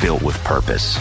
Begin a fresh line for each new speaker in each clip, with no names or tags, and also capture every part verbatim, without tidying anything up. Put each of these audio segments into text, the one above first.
built with purpose.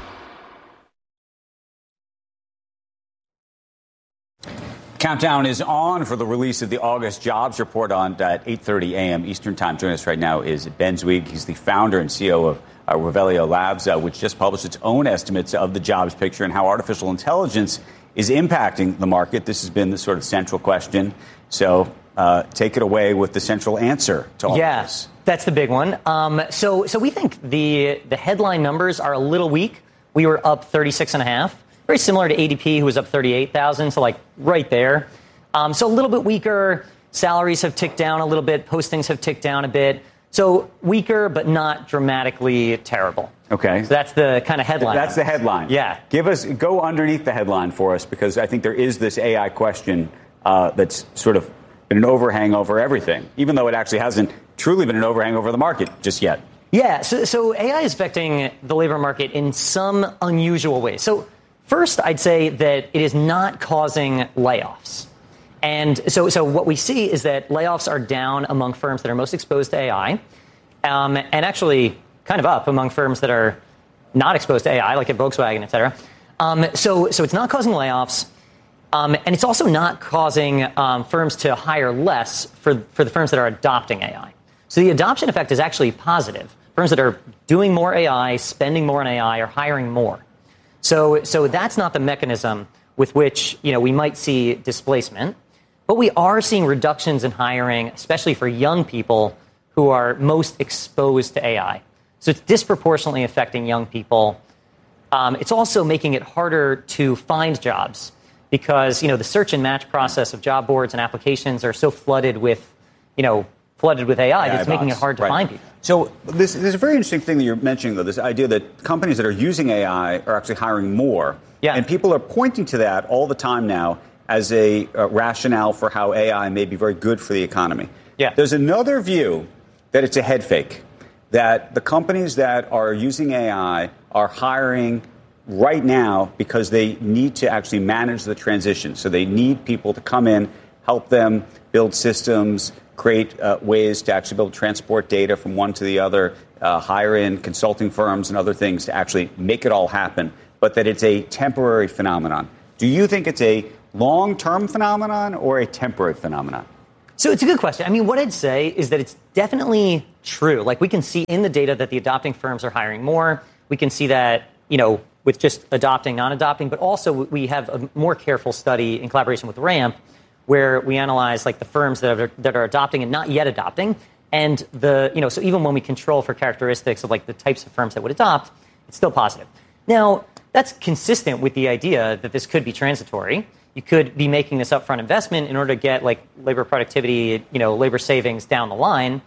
Countdown is on for the release of the August jobs report on at eight thirty a.m. Eastern Time. Joining us right now is Ben Zweig. He's the founder and C E O of uh, Revelio Labs, uh, which just published its own estimates of the jobs picture and how artificial intelligence is impacting the market. This has been the sort of central question. So uh, take it away with the central answer to all
yeah,
of this.
That's the big one. Um, so, so we think the the headline numbers are a little weak. We were up thirty-six and a half. Very similar to A D P, who was up thirty-eight thousand, so like right there. Um, so a little bit weaker. Salaries have ticked down a little bit. Postings have ticked down a bit. So weaker, but not dramatically terrible.
Okay.
So that's the kind of headline.
That's the headline.
Yeah.
Give us, go underneath the headline for us, because I think there is this A I question uh, that's sort of been an overhang over everything, even though it actually hasn't truly been an overhang over the market just yet.
Yeah. So, so A I is affecting the labor market in some unusual ways. So first, I'd say that it is not causing layoffs. And so, so what we see is that layoffs are down among firms that are most exposed to A I, um, and actually kind of up among firms that are not exposed to A I, like at Volkswagen, et cetera. Um, so, so it's not causing layoffs, um, and it's also not causing um, firms to hire less for, for the firms that are adopting A I. So the adoption effect is actually positive. Firms that are doing more A I, spending more on A I, are hiring more. So, so that's not the mechanism with which, you know, we might see displacement. But we are seeing reductions in hiring, especially for young people who are most exposed to A I. So it's disproportionately affecting young people. Um, it's also making it harder to find jobs because, you know, the search and match process of job boards and applications are so flooded with, you know, flooded with A I that it's making it hard to
right.
find people.
So this, this is a very interesting thing that you're mentioning, though, this idea that companies that are using A I are actually hiring more.
Yeah.
And people are pointing to that all the time now as a uh, rationale for how A I may be very good for the economy.
Yeah.
There's another view that it's a head fake, that the companies that are using A I are hiring right now because they need to actually manage the transition. So they need people to come in, help them build systems, create uh, ways to actually be able to transport data from one to the other, uh, hire in consulting firms and other things to actually make it all happen, but that it's a temporary phenomenon. Do you think it's a long-term phenomenon or a temporary phenomenon?
So it's a good question. I mean, what I'd say is that it's definitely true. Like, we can see in the data that the adopting firms are hiring more. We can see that, you know, with just adopting, non-adopting, but also we have a more careful study in collaboration with RAMP where we analyze, like, the firms that are, that are adopting and not yet adopting. And the, you know, so even when we control for characteristics of, like, the types of firms that would adopt, it's still positive. Now, that's consistent with the idea that this could be transitory. You could be making this upfront investment in order to get, like, labor productivity, you know, labor savings down the line.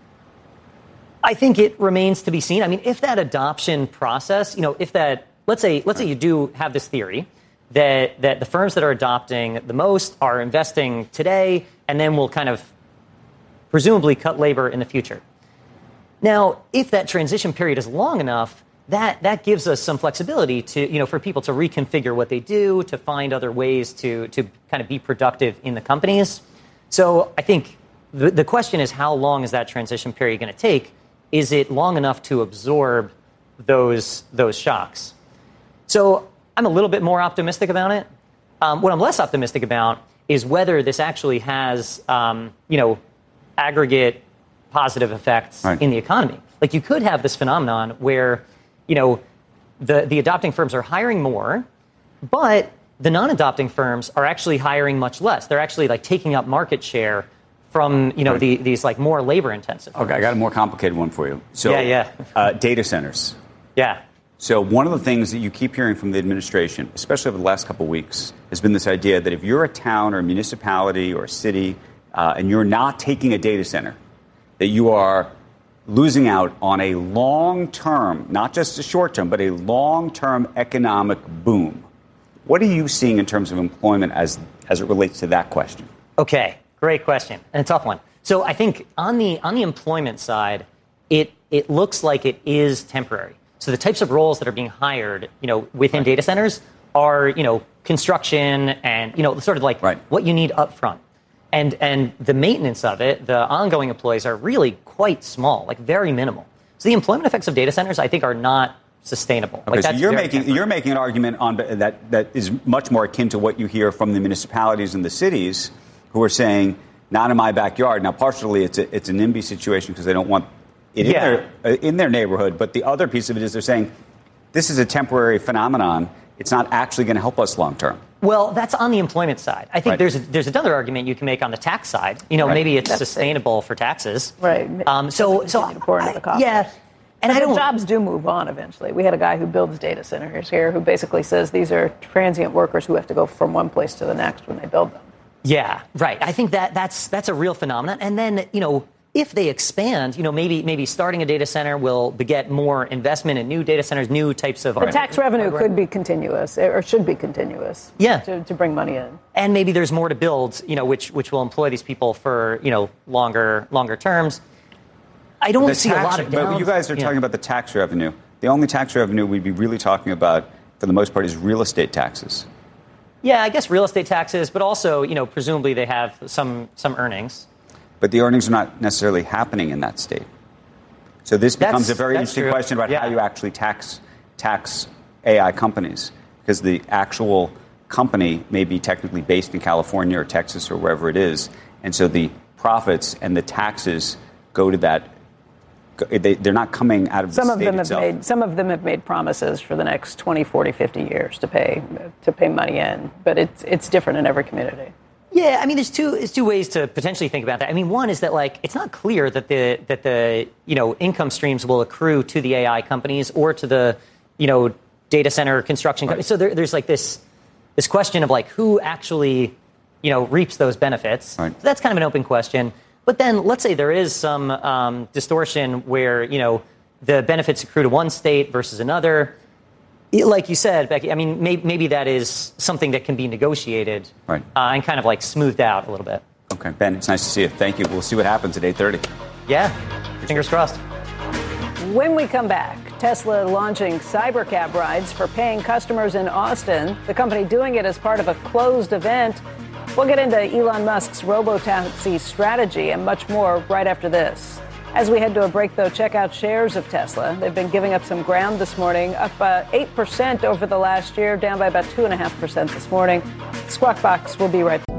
I think it remains to be seen. I mean, if that adoption process, you know, if that, let's say, let's say you do have this theory that that the firms that are adopting the most are investing today and then will kind of presumably cut labor in the future. Now, if that transition period is long enough, that that gives us some flexibility to, you know, for people to reconfigure what they do, to find other ways to to kind of be productive in the companies. So I think the, the question is, how long is that transition period going to take? Is it long enough to absorb those those shocks? So I'm a little bit more optimistic about it. Um, what I'm less optimistic about is whether this actually has, um, you know, aggregate positive effects right. in the economy. Like, you could have this phenomenon where, you know, the, the adopting firms are hiring more, but the non-adopting firms are actually hiring much less. They're actually, like, taking up market share from, you know, right. the, these, like, more labor-intensive firms.
Okay, I got a more complicated one for you. So,
yeah, yeah.
uh, data centers.
Yeah.
So one of the things that you keep hearing from the administration, especially over the last couple of weeks, has been this idea that if you're a town or a municipality or a city uh, and you're not taking a data center, that you are losing out on a long-term, not just a short-term, but a long-term economic boom. What are you seeing in terms of employment as as it relates to that question?
Okay, great question, and a tough one. So I think on the on the employment side, it it looks like it is temporary. So the types of roles that are being hired, you know, within right. data centers are, you know, construction and, you know, sort of like right. what you need up front. And and the maintenance of it, the ongoing employees are really quite small, like very minimal. So the employment effects of data centers, I think, are not sustainable.
Okay,
like,
so
that's
you're
very
making
temporary.
you're making an argument on that that is much more akin to what you hear from the municipalities and the cities, who are saying, "Not in my backyard." Now, partially, it's a, it's a NIMBY situation because they don't want it
Yeah.
in their uh, in their neighborhood. But the other piece of it is they're saying this is a temporary phenomenon. It's not actually going to help us long term.
Well, that's on the employment side. I think
Right.
there's a, there's another argument you can make on the tax side. You know,
Right.
maybe it's
That's
sustainable for taxes.
Right.
Um, so,
Doesn't
so
continue to pour into the
I-
coffers.
yeah, and
But
I
the
don't.
jobs do move on eventually. We had a guy who builds data centers here who basically says these are transient workers who have to go from one place to the next when they build them.
Yeah, right. I think that that's that's a real phenomenon. And then, you know, if they expand, you know, maybe maybe starting a data center will beget more investment in new data centers, new types of
The tax revenue could be continuous, or should be continuous.
Yeah.
To, to bring money in.
And maybe there's more to build, you know, which which will employ these people for, you know, longer longer terms. I don't
The
see
tax-
a lot of
But
downs-
you guys are
yeah.
talking about the tax revenue. The only tax revenue we'd be really talking about, for the most part, is real estate taxes.
Yeah, I guess real estate taxes, but also, you know, presumably they have some some earnings.
But the earnings are not necessarily happening in that state. So this becomes
That's-
a very
that's
interesting
true.
question about
Yeah.
how you actually tax tax A I companies, because the actual company may be technically based in California or Texas or wherever it is, and so the profits and the taxes go to that. They, they're not coming out of the
Some of
state
them have
itself.
made some of them have made promises for the next twenty, forty, fifty years to pay to pay money in, but it's it's different in every community.
Yeah, I mean, there's two there's two ways to potentially think about that. I mean, one is that like it's not clear that the that the you know income streams will accrue to the A I companies or to the you know data center construction
Right.
companies. So there, there's like this this question of like who actually you know reaps those benefits.
Right.
So that's kind of an open question. But then let's say there is some um, distortion where you know the benefits accrue to one state versus another. Like you said, Becky, I mean, maybe, maybe that is something that can be negotiated
Right.
uh, and kind of like smoothed out a little bit.
Okay, Ben, it's nice to see you. Thank you. We'll see what happens at eight thirty.
Yeah, fingers crossed.
When we come back, Tesla launching Cybercab rides for paying customers in Austin. The company doing it as part of a closed event. We'll get into Elon Musk's robotaxi strategy and much more right after this. As we head to a break, though, check out shares of Tesla. They've been giving up some ground this morning, up uh, eight percent over the last year, down by about two point five percent this morning. Squawk Box will be right back.